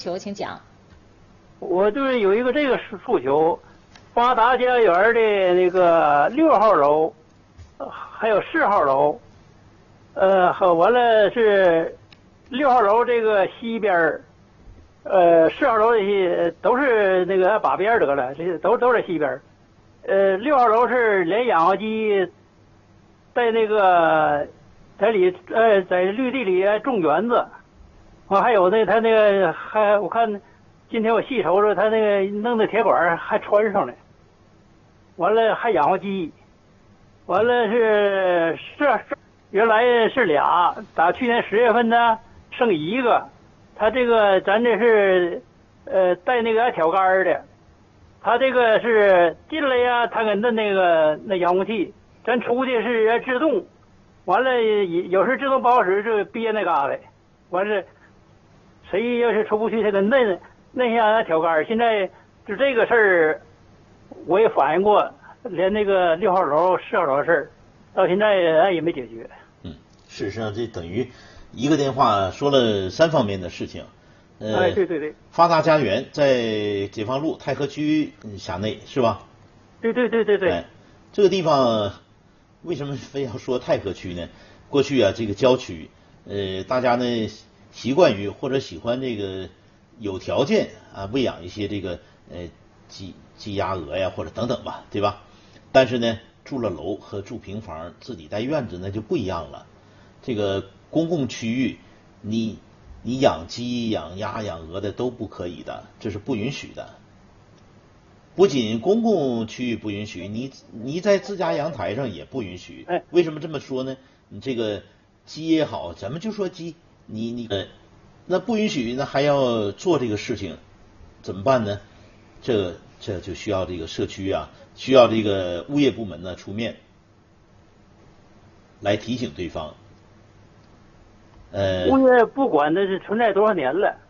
求，请讲。 我就是有一个这个诉求，八达家园的那个6号楼，还有4号楼，完了是6号楼这个西边4号楼这些都是那个把边得了，这些都在西边。6号楼是连养活鸡，在那个在绿地里种园子，还有他那个我看今天我细瞅瞅，他那个弄的铁管还穿上了，完了还养活鸡，完了原来是俩，打去年10月份呢剩一个，他这个咱这是带那个挑杆的，他这个是进来呀，他给那遥控器，咱出去是自动，完了有时自动不好使就憋那嘎达，完了谁要是出不去，他给那下挑杆。现在就这个事儿，我也反映过，连那个6号楼、4号楼的事儿，到现在也没解决。 事实上这等于一个电话说了3方面的事情。 对， 发达家园在解放路太和区辖内是吧？ 对。 这个地方为什么非要说太和区呢？过去啊，这个郊区，大家呢习惯于或者喜欢这个有条件啊喂养一些这个鸡鸭鹅呀或者等等吧，对吧？但是呢，住了楼和住平房自己带院子那就不一样了。这个公共区域，你养鸡、养鸭、养鹅的都不可以的，这是不允许的。不仅公共区域不允许，你在自家阳台上也不允许。为什么这么说呢？你这个鸡也好，咱们就说鸡，那不允许，那还要做这个事情，怎么办呢？这就需要这个社区啊，需要这个物业部门呢出面来提醒对方。 物业不管的是存在多少年了，